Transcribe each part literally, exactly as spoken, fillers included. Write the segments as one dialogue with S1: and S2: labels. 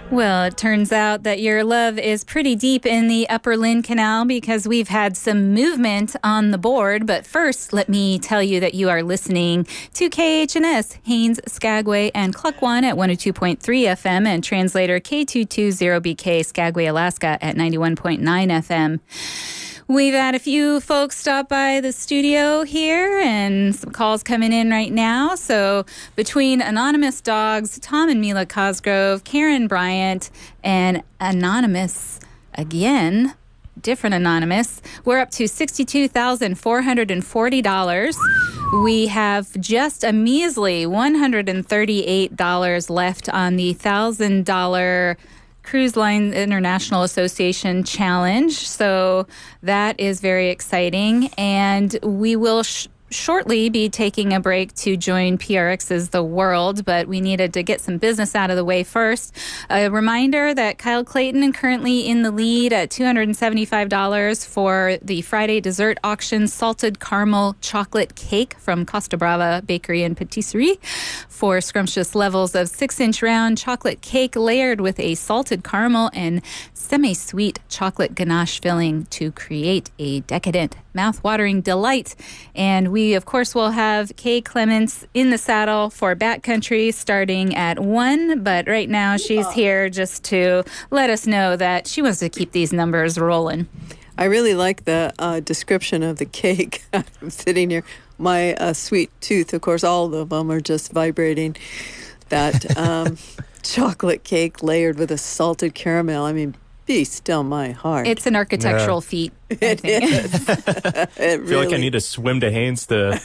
S1: Well, it turns out that your love is pretty deep in the Upper Lynn Canal because we've had some movement on the board. But first, let me tell you that you are listening to K H N S, Haines, Skagway, and Klukwan at one oh two point three F M and translator K two twenty B K, Skagway, Alaska at ninety-one point nine F M. We've had a few folks stop by the studio here and some calls coming in right now. So between Anonymous Dogs, Tom and Mila Cosgrove, Karen Bryant, and Anonymous again, different Anonymous, we're up to sixty-two thousand four hundred forty dollars. We have just a measly one hundred thirty-eight dollars left on the one thousand dollars Cruise Line International Association Challenge. So that is very exciting. And we will sh- shortly be taking a break to join P R X's The World, but we needed to get some business out of the way first. A reminder that Kyle Clayton currently in the lead at two hundred seventy-five dollars for the Friday dessert auction salted caramel chocolate cake from Costa Brava Bakery and Patisserie for scrumptious levels of six-inch round chocolate cake layered with a salted caramel and semi-sweet chocolate ganache filling to create a decadent, mouth-watering delight. And we, of course, will have Kay Clements in the saddle for Backcountry starting at one. But right now she's here just to let us know that she wants to keep these numbers rolling.
S2: I really like the uh, description of the cake. I'm sitting here. My uh, sweet tooth, of course, all of them are just vibrating. That um, chocolate cake layered with a salted caramel. I mean, be still my heart.
S1: It's an architectural yeah. feat.
S2: It is. It
S3: I feel
S2: really...
S3: like I need to swim to Haines to...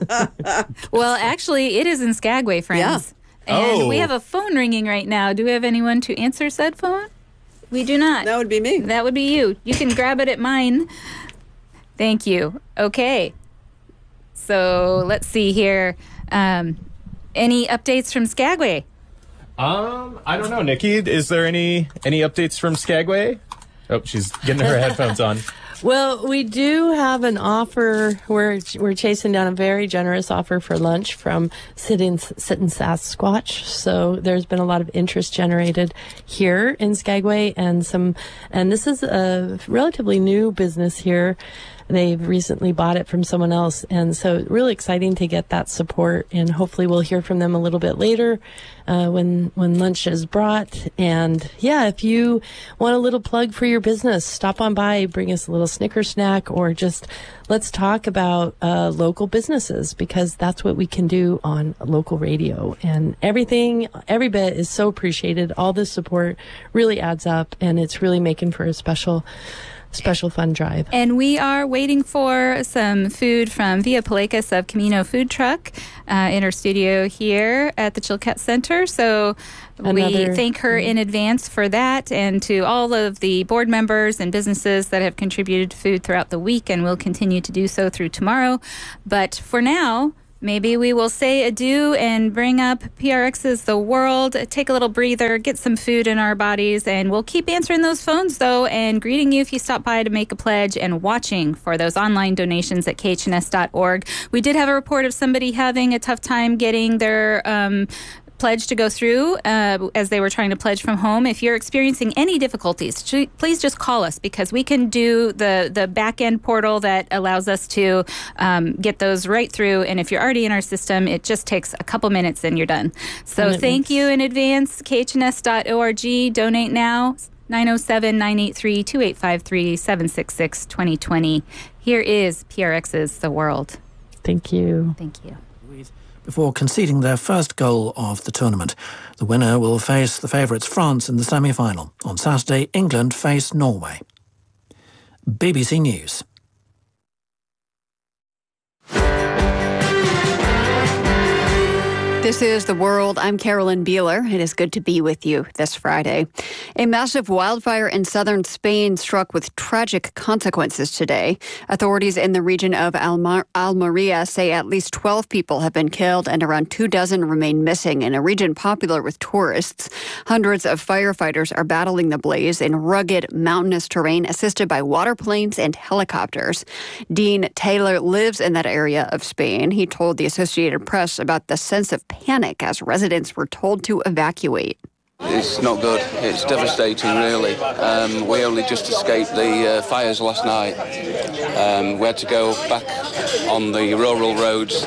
S1: Well, actually, it is in Skagway, friends.
S2: Yeah.
S1: And
S3: oh.
S1: we have a phone ringing right now. Do we have anyone to answer said phone? We do not.
S2: That would be me.
S1: That would be you. You can grab it at mine. Thank you. Okay. So let's see here. Um, any updates from Skagway?
S3: Um, I don't know, Nikki. Is there any any updates from Skagway? Oh, she's getting her headphones on.
S4: Well, we do have an offer. We're we're chasing down a very generous offer for lunch from Sit in, Sit in Sasquatch. So there's been a lot of interest generated here in Skagway, and some, and this is a relatively new business here. They've recently bought it from someone else, and so really exciting to get that support, and hopefully we'll hear from them a little bit later uh, when when lunch is brought. And yeah, if you want a little plug for your business, stop on by, bring us a little Snicker snack, or just let's talk about uh, local businesses, because that's what we can do on local radio. And everything, every bit is so appreciated. All this support really adds up, and it's really making for a special Special fun drive.
S1: And we are waiting for some food from Via Palakas of Camino Food Truck uh, in our studio here at the Chilkat Center. So Another, we thank her in advance for that, and to all of the board members and businesses that have contributed food throughout the week and will continue to do so through tomorrow. But for now, maybe we will say adieu and bring up P R X's The World, take a little breather, get some food in our bodies, and we'll keep answering those phones, though, and greeting you if you stop by to make a pledge, and watching for those online donations at K H N S dot org. We did have a report of somebody having a tough time getting their um, pledge to go through uh, as they were trying to pledge from home. If you're experiencing any difficulties, please just call us, because we can do the, the back end portal that allows us to um, get those right through. And if you're already in our system, it just takes a couple minutes and you're done. So thank you in advance. K H N S dot org. Donate now. nine oh seven, nine eight three, two eight five three, seven six six, two oh two oh. Here is P R X's The World.
S4: Thank you.
S1: Thank you.
S5: Before conceding their first goal of the tournament. The winner will face the favourites France in the semi-final. On Saturday, England face Norway. B B C News.
S6: This is The World. I'm Carolyn Beeler. It is good to be with you this Friday. A massive wildfire in southern Spain struck with tragic consequences today. Authorities in the region of Alma- Almeria say at least twelve people have been killed and around two dozen remain missing in a region popular with tourists. Hundreds of firefighters are battling the blaze in rugged, mountainous terrain assisted by water planes and helicopters. Dean Taylor lives in that area of Spain. He told the Associated Press about the sense of panic as residents were told to evacuate.
S7: it's not good. It's devastating, really. Um, we only just escaped the uh, fires last night. Um, we had to go back on the rural roads,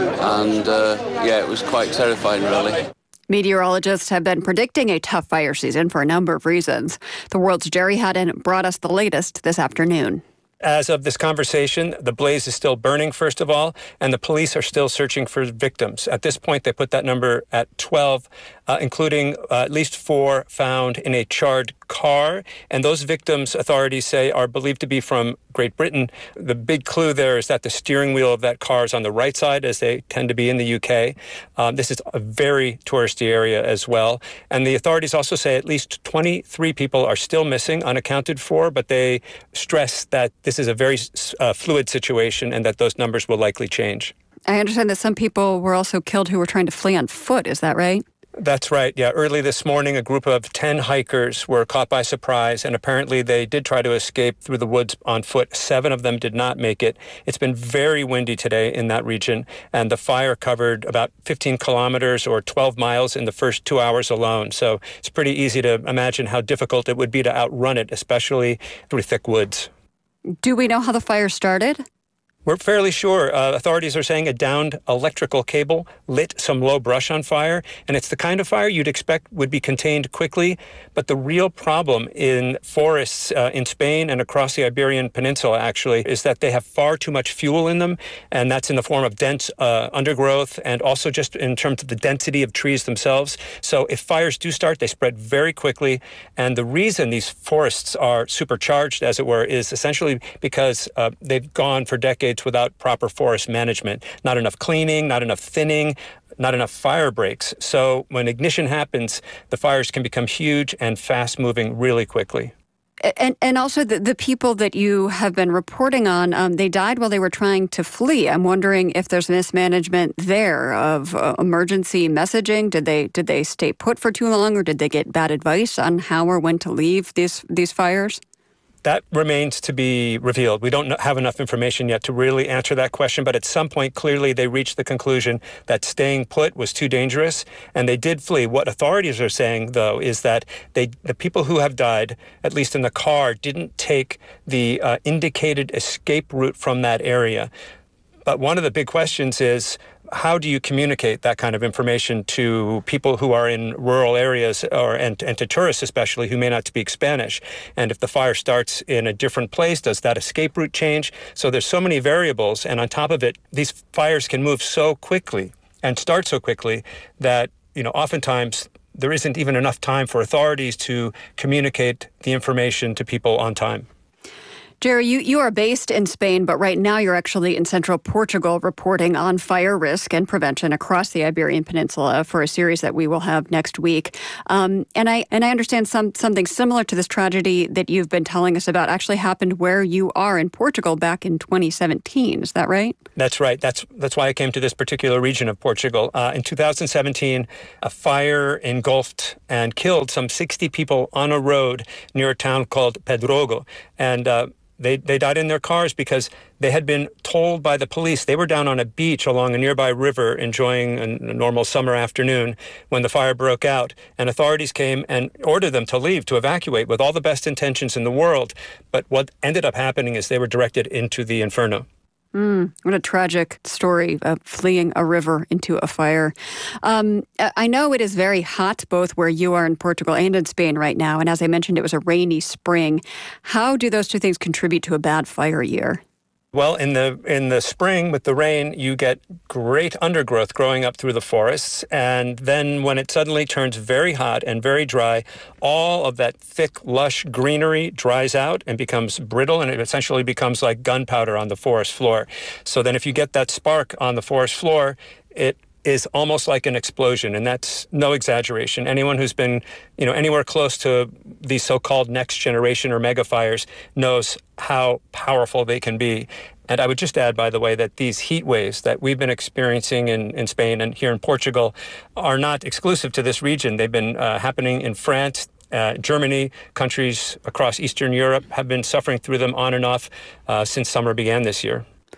S7: and uh, yeah, it was quite terrifying, really.
S6: Meteorologists have been predicting a tough fire season for a number of reasons. The World's Jerry Haddon brought us the latest this afternoon.
S8: As of this conversation, the blaze is still burning, first of all, and the police are still searching for victims. At this point, they put that number at twelve, uh, including uh, at least four found in a charred car. And those victims, authorities say, are believed to be from Great Britain. The big clue there is that the steering wheel of that car is on the right side, as they tend to be in the U K. Um, this is a very touristy area as well. And the authorities also say at least twenty-three people are still missing, unaccounted for, but they stress that this is a very uh, fluid situation and that those numbers will likely change.
S6: I understand that some people were also killed who were trying to flee on foot. Is that right?
S8: That's right. Yeah. Early this morning, a group of ten hikers were caught by surprise, and apparently they did try to escape through the woods on foot. Seven of them did not make it. It's been very windy today in that region, and the fire covered about fifteen kilometers or twelve miles in the first two hours alone. So it's pretty easy to imagine how difficult it would be to outrun it, especially through thick woods.
S6: Do we know how the fire started?
S8: We're fairly sure. Uh, authorities are saying a downed electrical cable lit some low brush on fire, and it's the kind of fire you'd expect would be contained quickly. But the real problem in forests uh, in Spain and across the Iberian Peninsula, actually, is that they have far too much fuel in them, and that's in the form of dense uh, undergrowth and also just in terms of the density of trees themselves. So if fires do start, they spread very quickly, and the reason these forests are supercharged, as it were, is essentially because uh, they've gone for decades without proper forest management. Not enough cleaning, not enough thinning, not enough fire breaks. So when ignition happens, the fires can become huge and fast-moving really quickly.
S6: And and also the, the people that you have been reporting on, um, they died while they were trying to flee. I'm wondering if there's mismanagement there of uh, emergency messaging. Did they did they stay put for too long, or did they get bad advice on how or when to leave these these fires?
S8: That remains to be revealed. We don't have enough information yet to really answer that question, but at some point, clearly, they reached the conclusion that staying put was too dangerous, and they did flee. What authorities are saying, though, is that they, the people who have died, at least in the car, didn't take the uh, indicated escape route from that area. But one of the big questions is, how do you communicate that kind of information to people who are in rural areas or and, and to tourists especially who may not speak Spanish? And if the fire starts in a different place, does that escape route change? So there's so many variables. And on top of it, these fires can move so quickly and start so quickly that, you know, oftentimes there isn't even enough time for authorities to communicate the information to people on time.
S6: Jerry, you, you are based in Spain, but right now you're actually in central Portugal reporting on fire risk and prevention across the Iberian Peninsula for a series that we will have next week. Um, and I and I understand some something similar to this tragedy that you've been telling us about actually happened where you are in Portugal back in twenty seventeen. Is that right?
S8: That's right. That's that's why I came to this particular region of Portugal. Uh, in two thousand seventeen, a fire engulfed and killed some sixty people on a road near a town called Pedrogo. And uh, They they died in their cars because they had been told by the police. They were down on a beach along a nearby river enjoying a, a normal summer afternoon when the fire broke out. And authorities came and ordered them to leave, to evacuate with all the best intentions in the world. But what ended up happening is they were directed into the inferno.
S6: Mm, what a tragic story of fleeing a river into a fire. Um, I know it is very hot both where you are in Portugal and in Spain right now. And as I mentioned, it was a rainy spring. How do those two things contribute to a bad fire year?
S8: Well, in the in the spring with the rain, you get great undergrowth growing up through the forests. And then when it suddenly turns very hot and very dry, all of that thick, lush greenery dries out and becomes brittle, and it essentially becomes like gunpowder on the forest floor. So then if you get that spark on the forest floor, it is almost like an explosion, and that's no exaggeration. Anyone who's been, you know, anywhere close to these so-called next generation or mega fires knows how powerful they can be. And I would just add, by the way, that these heat waves that we've been experiencing in, in Spain and here in Portugal are not exclusive to this region. They've been uh, happening in France, Uh, Germany, countries across Eastern Europe have been suffering through them on and off uh, since summer began this year.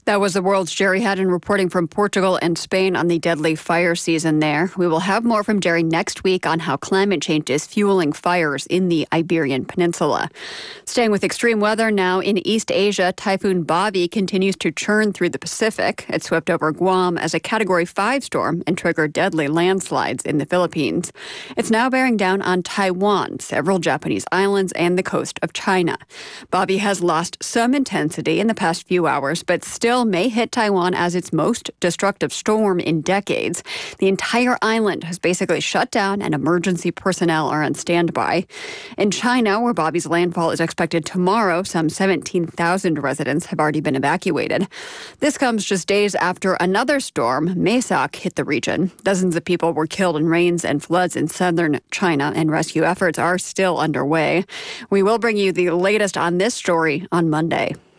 S6: That was the world's Jerry Haddon reporting from Portugal and Spain on the deadly fire season there. We will have more from Jerry next week on how climate change is fueling fires in the Iberian Peninsula. Staying with extreme weather now in East Asia, Typhoon Bobby continues to churn through the Pacific. It swept over Guam as a Category five storm and triggered deadly landslides in the Philippines. It's now bearing down on Taiwan, several Japanese islands, and the coast of China. Bobby has lost some intensity in the past few hours, but still may hit Taiwan as its most destructive storm in decades. The entire island has basically shut down and emergency personnel are on standby. In China, where Bobby's landfall is expected tomorrow, some seventeen thousand residents have already been evacuated. This comes just days after another storm, Maisak, hit the region. Dozens of people were killed in rains and floods in southern China, and rescue efforts are still underway. We will bring you the latest on this story on Monday.